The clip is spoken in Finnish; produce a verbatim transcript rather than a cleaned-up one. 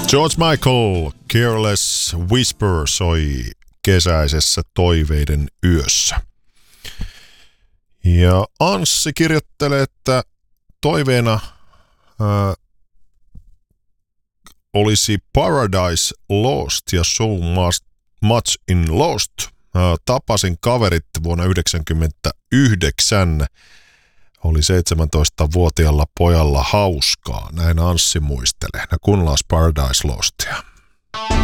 George Michael, Careless Whisper soi kesäisessä toiveiden yössä. Ja Anssi kirjoittelee, että toiveena ää, olisi Paradise Lost ja So Much in Lost. Ää, tapasin kaverit vuonna yhdeksänkymmentäyhdeksän. Oli seitsemäntoistavuotiaalla pojalla hauskaa. Näin Anssi muistelee. No kuunnellaan Paradise Lostia.